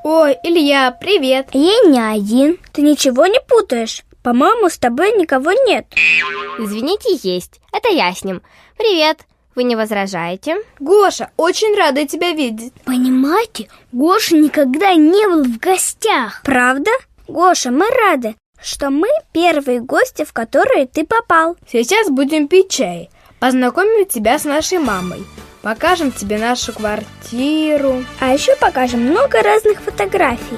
Ой, Илья, привет. Я не один. Ты ничего не путаешь? По-моему, с тобой никого нет. Извините, есть. Это я с ним. Привет. Вы не возражаете? Гоша, очень рада тебя видеть. Понимаете, Гоша никогда не был в гостях. Правда? Гоша, мы рады, что мы первые гости, в которые ты попал. Сейчас будем пить чай. Познакомим тебя с нашей мамой. Покажем тебе нашу квартиру. А еще покажем много разных фотографий.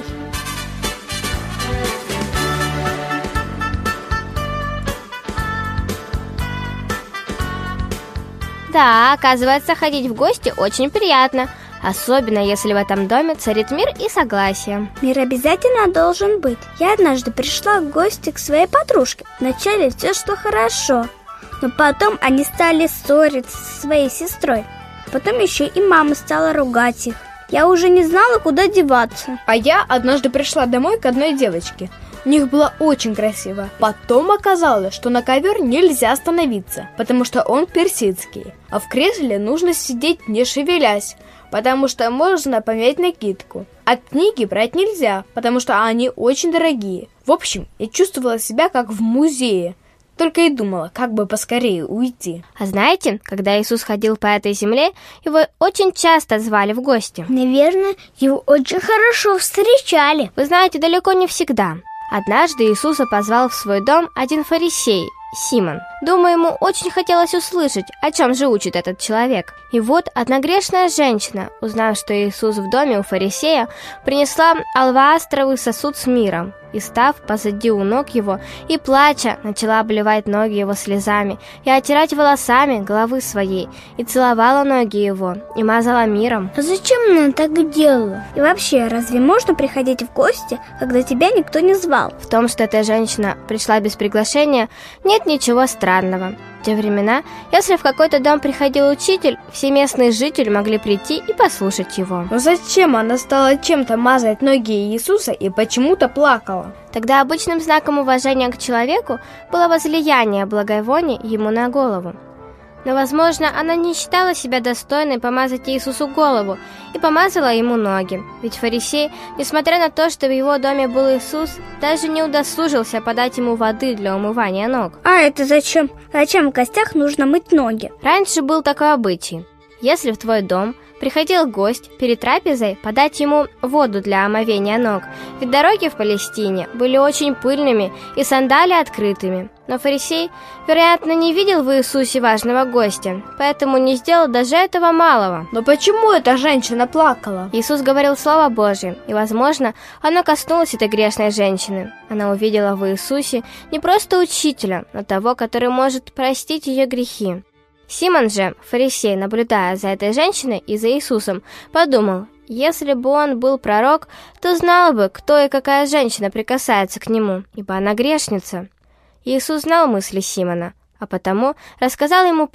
Да, оказывается, ходить в гости очень приятно. Особенно, если в этом доме царит мир и согласие. Мир обязательно должен быть. Я однажды пришла в гости к своей подружке. Вначале все шло хорошо, но потом они стали ссориться со своей сестрой. Потом еще и мама стала ругать их. Я уже не знала, куда деваться. А я однажды пришла домой к одной девочке. У них было очень красиво. Потом оказалось, что на ковер нельзя становиться, потому что он персидский. А в кресле нужно сидеть не шевелясь, потому что можно помять накидку. А книги брать нельзя, потому что они очень дорогие. В общем, я чувствовала себя как в музее. Только и думала, как бы поскорее уйти. А знаете, когда Иисус ходил по этой земле, его очень часто звали в гости. Наверное, его очень хорошо встречали. Вы знаете, далеко не всегда. Однажды Иисуса позвал в свой дом один фарисей, Симон. Думаю, ему очень хотелось услышать, о чем же учит этот человек. И вот одна грешная женщина, узнав, что Иисус в доме у фарисея, принесла алвастровый сосуд с миром и, став позади у ног его и плача, начала обливать ноги его слезами и оттирать волосами головы своей, и целовала ноги его, и мазала миром. А зачем она так делала? И вообще, разве можно приходить в гости, когда тебя никто не звал? В том, что эта женщина пришла без приглашения, нет ничего странного. В те времена, если в какой-то дом приходил учитель, все местные жители могли прийти и послушать его. Но зачем она стала чем-то мазать ноги Иисуса и почему-то плакала? Тогда обычным знаком уважения к человеку было возлияние благовония ему на голову. Но, возможно, она не считала себя достойной помазать Иисусу голову и помазала ему ноги. Ведь фарисей, несмотря на то, что в его доме был Иисус, даже не удосужился подать ему воды для умывания ног. А это зачем? Зачем в гостях нужно мыть ноги? Раньше был такой обычай. Если в твой дом приходил гость, перед трапезой подать ему воду для омовения ног. Ведь дороги в Палестине были очень пыльными и сандали открытыми. Но фарисей, вероятно, не видел в Иисусе важного гостя, поэтому не сделал даже этого малого. Но почему эта женщина плакала? Иисус говорил Слово Божье, и, возможно, оно коснулось этой грешной женщины. Она увидела в Иисусе не просто учителя, но того, который может простить ее грехи. Симон же, фарисей, наблюдая за этой женщиной и за Иисусом, подумал, если бы он был пророк, то знал бы, кто и какая женщина прикасается к нему, ибо она грешница. Иисус знал мысли Симона, а потому рассказал ему